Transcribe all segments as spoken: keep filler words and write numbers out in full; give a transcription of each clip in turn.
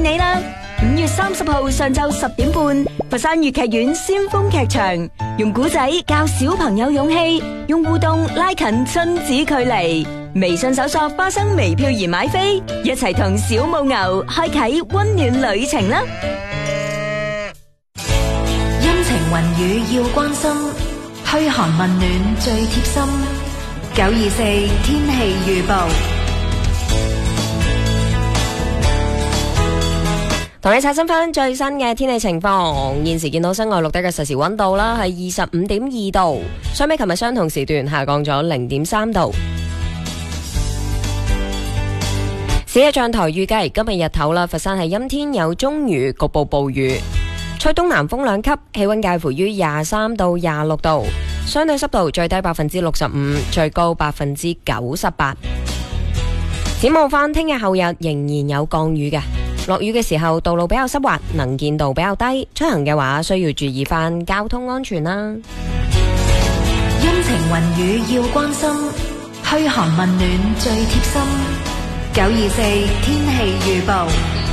你啦！五月三十號上晝十點半，佛山粵劇院先鋒劇場，用古仔教小朋友勇氣，用互動拉近親子距離。微信搜索花生微票而買飛，一齊同小母牛開啟溫暖旅程啦！ 陰晴雲雨要關心，噓寒問暖最貼心。九二四天氣預報， 同你刷新翻最新嘅天氣情況。現時見到室外錄得嘅實時溫度啦，係二十五點二度，相比琴日相同時段下降咗零點三度。市氣象台預計今日日頭啦，佛山係陰天有中雨，局部暴雨，吹東南風兩級，氣溫介乎於廿三到廿六度，相對濕度最低百分之六十五，最高百分之九十八。展望翻聽日後日仍然有降雨嘅，落雨嘅時候道路比較濕滑，能見度比較低，出行嘅話需要注意翻交通安全啦。 陰晴雲雨要關心，噓寒問暖最貼心。九二四天氣預報。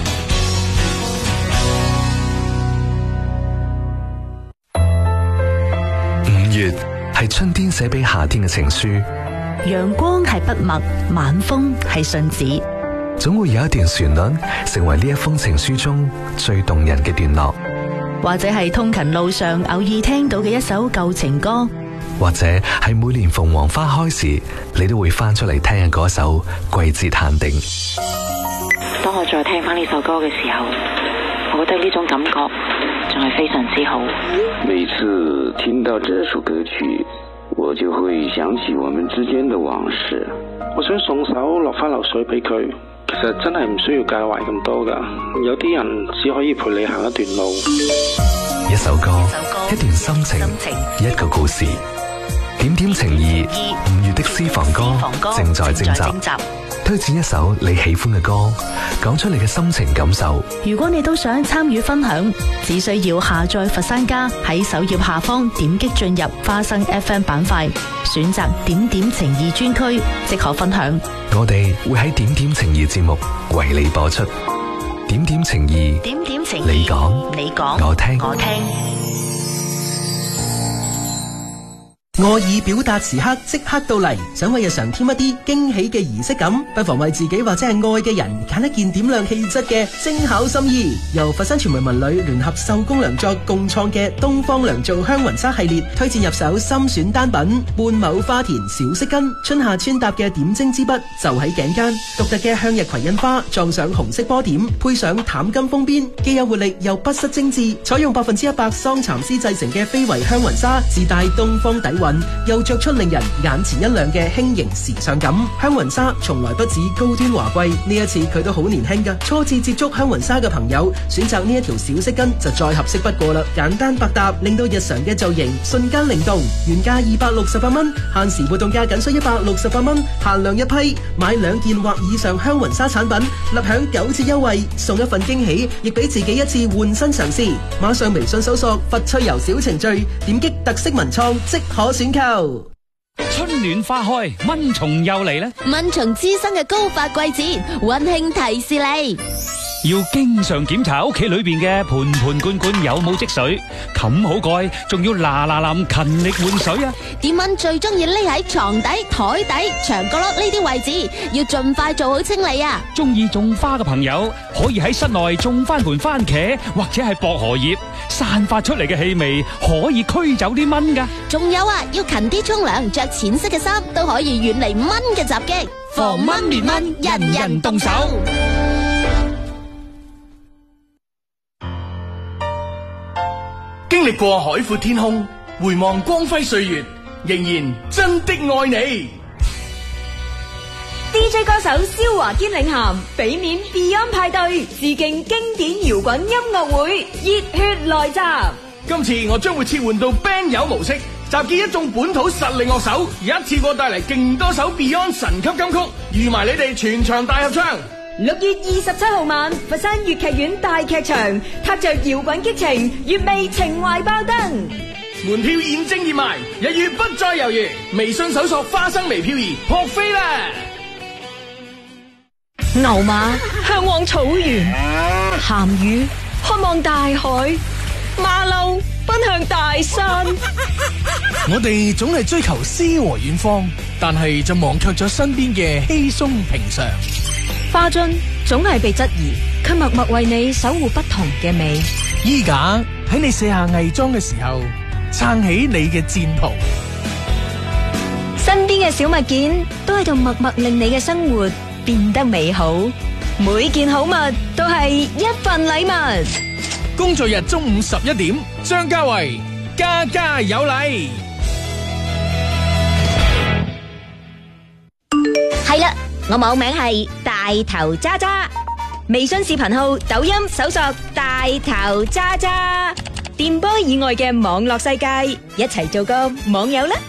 五月係春天寫俾夏天嘅情書， 陽光係筆墨，晚風係信紙， 總會有一段旋律成為呢一封情書中最動人嘅段落， 或者係通勤路上偶爾聽到嘅一首舊情歌， 或者係每年鳳凰花開時你都會翻出嚟聽嘅嗰首季節限定。 當我再聽翻呢首歌嘅時候，我覺得呢種感覺仲係非常之好。 每次聽到這首歌曲，我就會想起我們之間的往事。 我想送首落花流水俾佢，其實真係唔需要介懷咁多噶，有啲人只可以陪你行一段路。 一首歌，一段心情，一個故事。點點情意，五月的私房歌正在徵集，推薦一首你喜歡嘅歌，講出你嘅心情感受。 如果你都想參與分享，只需要下載佛山家，喺首頁下方點擊進入花生 F M 板塊，選擇點點情意專區，即可分享。 我哋會喺點點情意節目為你播出。點點情意， 點點情意， 你講， 你講， 我聽， 我聽。 愛意表達時刻即刻到嚟，想為日常添一啲驚喜嘅儀式感，不妨為自己或者係愛嘅人揀一件點亮氣質嘅精巧心意。由佛山傳媒文旅聯合手工良作共創嘅東方良造香雲紗系列，推薦入手深選單品半畝花田小飾巾，春夏穿搭嘅點睛之筆就喺頸間，獨特嘅向日葵印花撞上紅色波點，配上淡金封邊，既有活力又不失精緻。採用百分之一百桑蠶絲製成嘅非遺香雲紗，自帶東方底蘊，又着出令人眼前一亮嘅輕盈時尚感。香雲紗從來不止高端華貴，呢一次佢都好年輕噶。初次接觸香雲紗嘅朋友，選擇呢一條小飾巾就再合適不過啦。簡單百搭，令到日常嘅造型瞬間靈動。原價二百六十八蚊，限時活動價僅需一百六十八蚊，限量一批，買兩件或以上香雲紗產品，立享九折優惠，送一份驚喜，亦俾自己一次換新嘗試。馬上微信搜索佛趣遊小程序，點擊特色文創即可選購。 春暖花開，蚊蟲又嚟咧！ 蚊蟲滋生嘅高發季節，溫馨提示你要經常檢查屋企裏邊嘅盆盆罐罐有冇積水，冚好蓋，仲要嗱嗱臨勤力換水啊！ 啲蚊最中意匿喺床底、台底、牆角落呢啲位置，要盡快做好清理啊！ 中意種花嘅朋友可以喺室內種翻盆番茄或者係薄荷葉，散發出嚟嘅氣味可以驅走啲蚊噶。 仲有啊，要勤啲沖涼，着淺色嘅衫都可以遠離蚊嘅襲擊，防蚊滅蚊，人人動手。 經歷過海闊天空，回望光輝歲月，仍然真的愛你。 D J 歌手蕭華堅領銜，俾面 Beyond 派對，致敬經典搖滾音樂會，熱血來襲。 今次我將會切換到 band 友模式，集結一眾本土實力樂手，一次過帶嚟勁多首 Beyond 神級金曲，預埋你哋全場大合唱。 六月二十七號晚，佛山粵劇院大劇場，踏着搖滾激情，粵味情懷爆燈。 門票現正熱賣，一於不再猶豫，微信搜索花生微漂兒撲飛啦！ 牛馬向往草原， 鹹魚渴望大海，馬騮奔向大山。 我哋總係追求詩和遠方，但係就忘卻咗身邊嘅稀鬆平常。 花樽總係被質疑，卻默默為你守護不同嘅美。 衣架喺你卸下偽裝嘅時候，撐起你嘅戰袍。 身邊嘅小物件都喺度默默令你嘅生活變得美好。每件好物都係一份禮物。 工作日中午十一點，張家維家家有禮。 係啦，我網名係大頭渣渣， 微信視頻號、抖音搜索大頭渣渣。電波以外嘅網絡世界，一齊做個網友啦！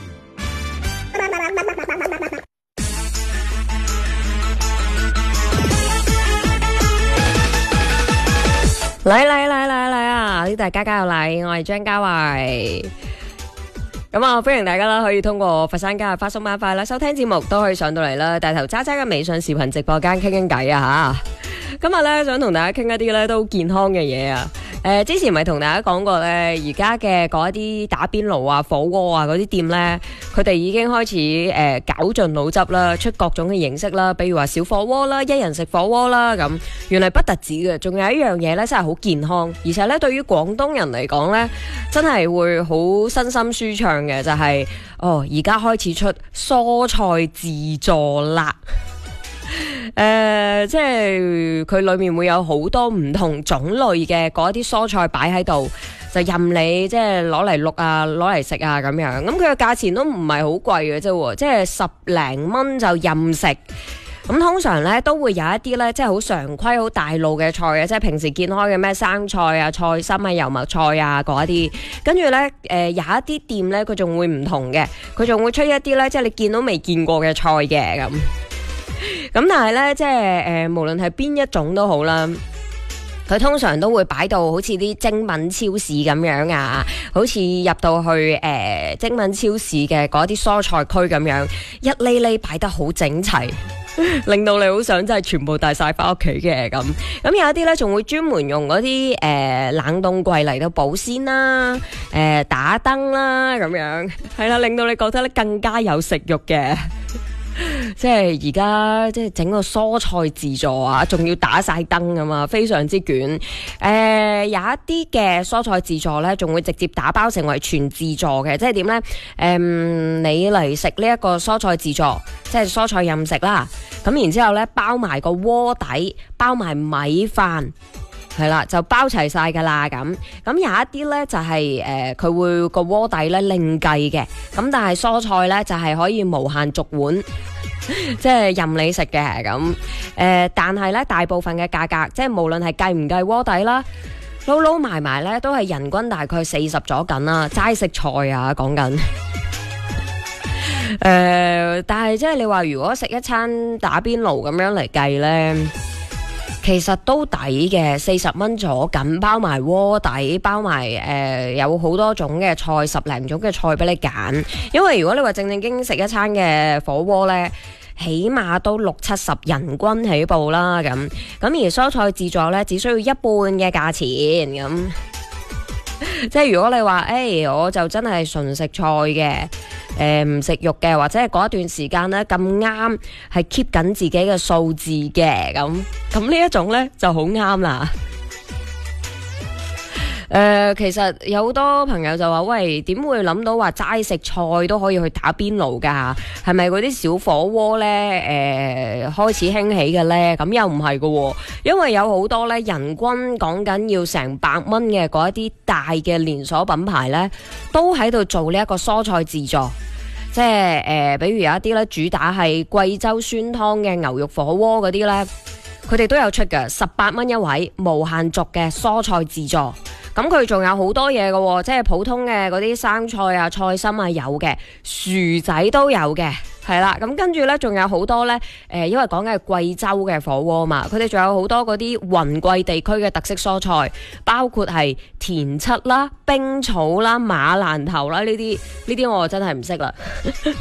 嚟嚟嚟嚟嚟啊！呢度係家家有禮，我係張家慧。咁啊，歡迎大家啦，可以通過佛山家嘅花生板塊啦，收聽節目都可以上到嚟啦。大頭渣渣嘅微信視頻直播間傾傾偈啊吓！今日咧想同大家傾一啲咧都健康嘅嘢啊！誒、呃，之前咪同大家講過咧，而家嘅嗰一啲打邊爐啊、火鍋啊嗰啲店咧，佢哋已經開始誒絞盡腦汁啦，出各種嘅形式啦，比如話小火鍋啦、一人食火鍋啦咁。原來不特止嘅，仲有一樣嘢咧，真係好健康，而且咧對於廣東人嚟講咧，真係會好身心舒暢嘅，就係、是、哦，而家開始出蔬菜自助啦。誒、呃，即係佢裏面會有好多唔同種類嘅嗰啲蔬菜擺喺度，就任你即係攞嚟淥啊，攞嚟食啊咁樣。咁佢嘅價錢都唔係好貴嘅啫，即係十零蚊就任食。咁通常咧都會有一啲咧，即係好常規、好大路嘅菜嘅，即係平時見開嘅咩生菜啊、菜心啊、油麥菜啊嗰一啲。跟住咧，誒、呃、有一啲店咧，佢仲會唔同嘅，佢仲會出一啲咧，即係你見都未見過嘅菜嘅咁。咁但係咧，即係誒、呃，無論係邊一種都好啦，佢通常都會擺到好似啲精品超市咁樣啊，好似入到去誒、呃、精品超市嘅嗰啲蔬菜區咁樣，一粒粒擺得好整齊，令到你好想真係全部帶晒翻屋企嘅咁。咁有一啲咧，仲會專門用嗰啲誒冷凍櫃嚟到保鮮啦，誒、呃、打燈啦咁樣，係啦，令到你覺得咧更加有食慾嘅。即係而家即係整個蔬菜自助啊，仲要打晒燈啊嘛，非常之卷。誒、呃，有一啲嘅蔬菜自助咧，仲會直接打包成為全自助嘅，即係點咧？誒、呃，你嚟食呢一個蔬菜自助，即係蔬菜任食啦。咁然之後咧，包埋個鍋底，包埋米飯。係啦，就包齊晒噶啦咁。咁有一啲咧就係、是、誒，佢、呃、會個鍋底咧另計嘅。咁但係蔬菜咧就係、是、可以無限續碗，即係任你食嘅咁。誒、呃，但係咧大部分嘅價格，即係無論係計唔計鍋底啦，撈撈埋埋咧都係人均大概四十左緊啦。齋食菜啊，講緊。誒、呃，但係即係你話如果食一餐打邊爐咁樣嚟計咧，其實都抵嘅，四十蚊左緊，包埋鍋底，包埋誒、呃、有好多種嘅菜，十零種嘅菜俾你揀。因為如果你話正正經經食一餐嘅火鍋呢，起碼都六七十人均起步啦。咁咁而蔬菜自助呢，只需要一半嘅價錢咁。即係如果你話誒、欸，我就真係純食菜嘅。誒，唔食肉嘅，或者係嗰一段時間咧咁啱係 keep 緊自己嘅數字嘅，咁咁呢一種咧就好啱啦。誒、呃，其實有好多朋友就話，喂，點會諗到話齋食菜都可以去打邊爐噶？係咪嗰啲小火鍋呢？誒、呃，開始興起嘅呢？咁又唔係噶，因為有好多呢人均講緊要成百蚊嘅嗰一啲大嘅連鎖品牌呢，都喺度做呢一個蔬菜自助。即係誒、呃，比如有一啲呢主打係貴州酸湯嘅牛肉火鍋嗰啲呢，佢哋都有出嘅，十八蚊一位，無限續嘅蔬菜自助。咁佢仲有好多嘢嘅，即係普通嘅嗰啲生菜啊、菜心啊有嘅，薯仔都有嘅，係啦。咁跟住呢，仲有好多呢，誒、呃，因為講緊係貴州嘅火鍋嘛，佢哋仲有好多嗰啲雲貴地區嘅特色蔬菜，包括係田七啦、冰草啦、馬蘭頭啦呢啲，呢啲我真係唔識啦。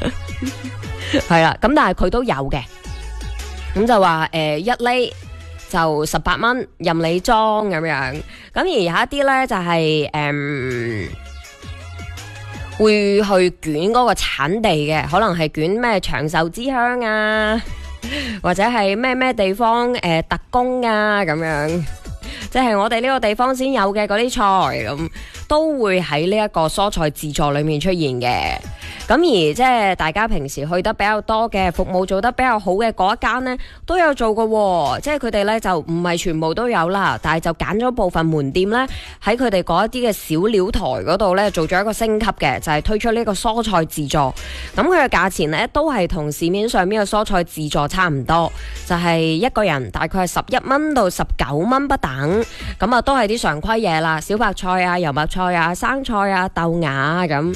係啦，咁但係佢都有嘅，咁就話誒、呃、一厘。 就十八蚊任你裝咁樣。咁而有一啲呢，就係、是、誒、嗯、會去捲嗰個產地嘅，可能係捲咩長壽之鄉啊，或者係咩咩地方誒、呃、特供啊咁樣，即係我哋呢個地方先有嘅嗰啲菜咁，都會喺呢一個蔬菜自助裏面出現嘅。咁而即係大家平時去得比較多嘅，服務做得比較好嘅嗰一間呢，都有做過喎。即係佢哋呢，就唔係全部都有啦，但係就揀咗部分門店呢，喺佢哋嗰一啲嘅小料台嗰度呢，做咗一個升級嘅，就係、是、推出呢個蔬菜自助。咁佢嘅價錢呢，都係同市面上面嘅蔬菜自助差唔多，就係、是、一個人大概係十一蚊到十九蚊不等。咁啊都係啲常規嘢啦，小白菜啊、油麥菜啊、生菜啊、豆芽啊咁。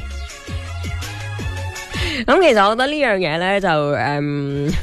咁其實我覺得呢樣嘢呢，就誒，誒、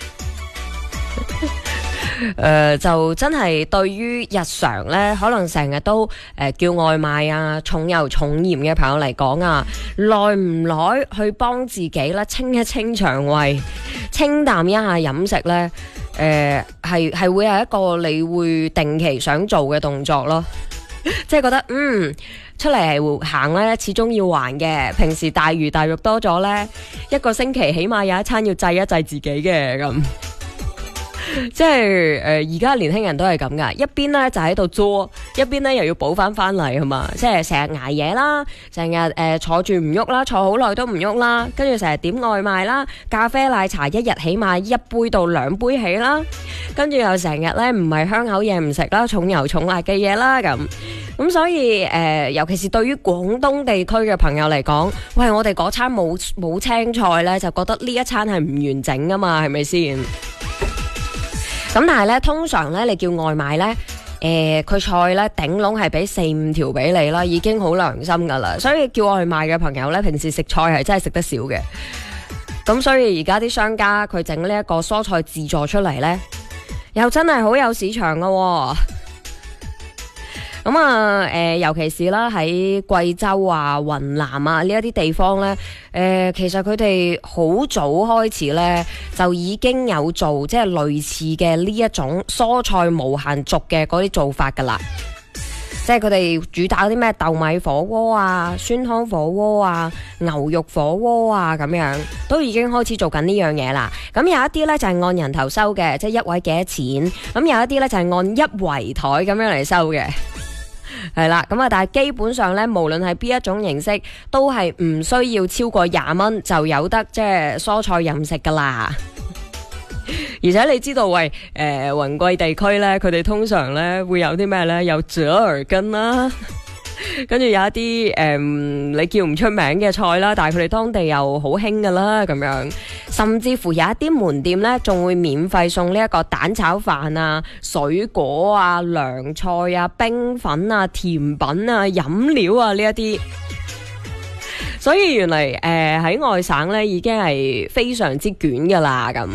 嗯呃、就真係對於日常呢，可能成日都誒、呃、叫外賣啊、重油重鹽嘅朋友嚟講啊，耐唔耐去幫自己啦清一清腸胃、清淡一下飲食呢，誒係係會係一個你會定期想做嘅動作咯，即係覺得嗯。出嚟行咧，始終要還嘅。平時大魚大肉多咗咧，一個星期起碼有一餐要制一制自己嘅咁。即係誒，而家年輕人都係咁噶，一邊咧就喺度作，一邊咧又要補翻翻嚟，係嘛？即係成日捱夜啦，成日誒坐住唔喐啦，坐好耐都唔喐啦，跟住成日點外賣啦，咖啡奶茶一日起碼一杯到兩杯起啦，跟住又成日咧唔係香口嘢唔食啦，重油重辣嘅嘢啦咁。咁所以誒、呃，尤其是對於廣東地區嘅朋友嚟講，喂，我哋嗰餐冇冇青菜咧，就覺得呢一餐係唔完整噶嘛，係咪先？咁但係咧，通常咧你叫外賣咧，誒、呃，佢菜咧頂籠係俾四五條俾你啦，已經好良心噶啦。所以叫外賣嘅朋友咧，平時食菜係真係食得少嘅。咁所以而家啲商家佢整呢一個蔬菜自助出嚟咧，又真係好有市場噶、哦。咁啊，誒、呃，尤其是啦喺貴州啊、雲南啊呢一啲地方咧，誒、呃，其實佢哋好早開始咧就已經有做即係類似嘅呢一種蔬菜無限續嘅嗰啲做法噶啦，即係佢哋主打啲咩豆米火鍋啊、酸湯火鍋啊、牛肉火鍋啊咁樣，都已經開始做緊呢樣嘢啦。咁有一啲咧就係按人頭收嘅，即係一位幾多錢，咁有一啲咧就係按一圍台咁樣嚟收嘅。係啦，咁啊，但係基本上咧，無論係邊一種形式，都係唔需要超過廿蚊就有得即係蔬菜任食噶啦。而且你知道喂，誒雲貴地區咧，佢哋通常咧會有啲咩咧？有折耳根啦，跟住有一啲誒、嗯、你叫唔出名嘅菜啦，但係佢哋當地又好興噶啦，咁樣。甚至乎有一啲門店咧，仲會免費送呢一個蛋炒飯啊、水果啊、涼菜啊、冰粉啊、甜品啊、飲料啊呢一啲。所以原嚟誒喺外省咧已經係非常之捲噶啦咁。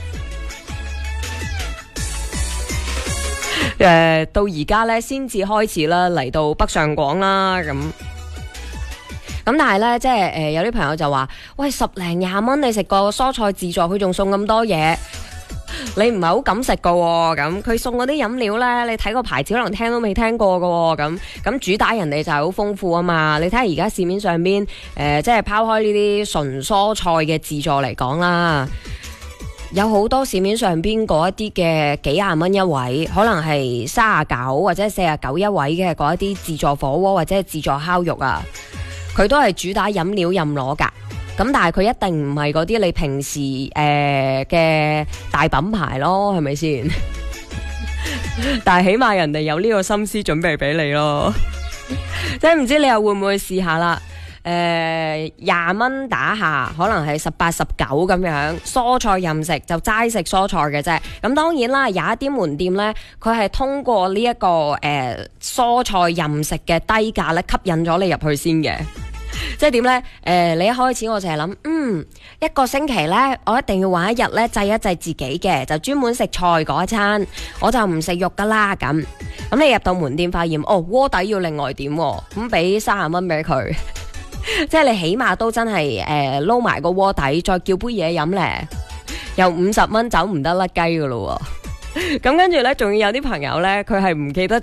誒、呃，到而家咧先至開始啦，嚟到北上廣啦咁。咁但係咧，即係誒、呃，有啲朋友就話，喂，十零廿蚊你食個蔬菜自助，佢仲送咁多嘢，你唔係好敢食噶喎。咁佢送嗰啲飲料咧，你睇個牌子可能聽都未聽過噶喎。咁咁主打人哋就係好豐富啊嘛。你睇下而家市面上邊誒、呃，即係拋開呢啲純蔬菜嘅自助嚟講啦。有好多市面上邊嗰一啲嘅幾廿蚊一位，可能係三十九或者四十九一位嘅嗰一啲自助火鍋或者係自助烤肉啊，佢都係主打飲料任攞噶。咁但係佢一定唔係嗰啲你平時誒嘅、呃、大品牌咯，係咪先？但係起碼人哋有呢個心思準備俾你咯，即係唔知你又會唔會試下啦？誒，廿蚊打下，可能係十八、十九咁樣，蔬菜任食就齋食蔬菜嘅啫。咁當然啦，有一啲門店呢，佢係通過呢、這、一個誒、呃、蔬菜任食嘅低價咧，吸引咗你入去先嘅。即係點呢？誒、呃，你一開始我就係諗，嗯，一個星期呢，我一定要玩一日呢，制一制自己嘅，就專門食菜嗰一餐，我就唔食肉噶啦。咁咁你入到門店發現，哦，鍋底要另外點，咁俾三十蚊俾佢。即係你起碼都真係誒撈埋個鍋底，再叫杯嘢飲咧，又五十蚊走唔得甩雞噶咯。 咁跟住咧，仲要有啲朋友咧，佢係唔記得